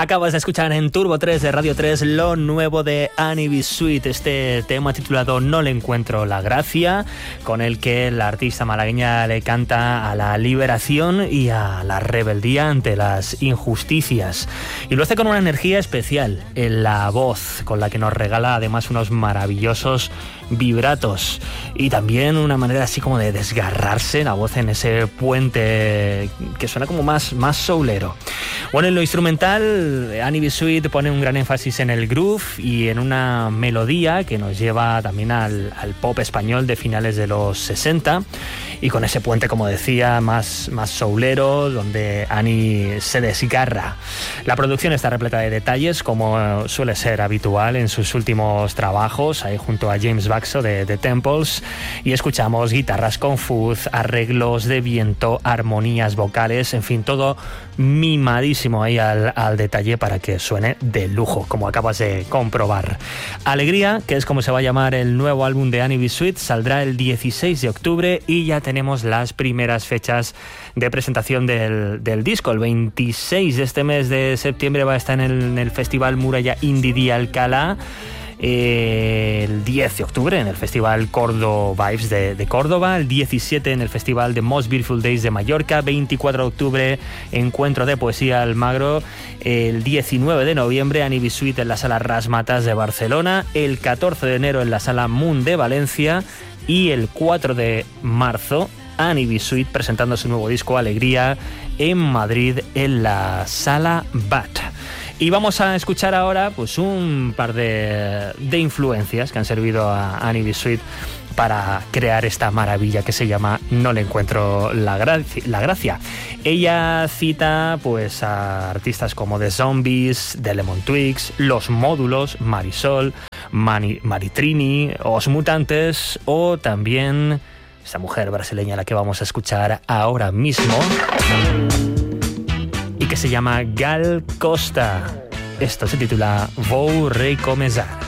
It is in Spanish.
Acabas de escuchar en Turbo 3 de Radio 3 lo nuevo de Annie B. Sweet, este tema titulado No le encuentro la gracia, con el que la artista malagueña le canta a la liberación y a la rebeldía ante las injusticias. Y lo hace con una energía especial en la voz, con la que nos regala además unos maravillosos vibratos y también una manera así como de desgarrarse la voz en ese puente que suena como más soulero. Bueno, en lo instrumental, Annie B. Sweet pone un gran énfasis en el groove y en una melodía que nos lleva también al pop español de finales de los 60, y con ese puente, como decía, más soulero, donde Annie se desgarra. La producción está repleta de detalles, como suele ser habitual en sus últimos trabajos, ahí junto a James Baxo de The Temples, y escuchamos guitarras con fuzz, arreglos de viento, armonías vocales, en fin, todo mimadísimo ahí al detalle para que suene de lujo, como acabas de comprobar. Alegría, que es como se va a llamar el nuevo álbum de Annie B. Sweet, saldrá el 16 de octubre y ya tenemos las primeras fechas de presentación del disco. El 26 de este mes de septiembre va a estar en el Festival Muralla Indie de Alcalá. El 10 de octubre en el Festival Córdoba Vibes de Córdoba, el 17 en el Festival de Most Beautiful Days de Mallorca, 24 de octubre Encuentro de Poesía Almagro, el 19 de noviembre Annie B. Sweet en la Sala Rasmatas de Barcelona, el 14 de enero en la Sala Moon de Valencia y el 4 de marzo Annie B. Sweet presentando su nuevo disco Alegría en Madrid en la Sala BAT. Y vamos a escuchar ahora pues un par de influencias que han servido a Annie B. Sweet para crear esta maravilla que se llama No le encuentro la gracia. Ella cita pues a artistas como The Zombies, The Lemon Twigs, Los Módulos, Marisol, Maritrini, Os Mutantes, o también esta mujer brasileña a la que vamos a escuchar ahora mismo, y que se llama Gal Costa. Esto se titula Vou Recomeçar.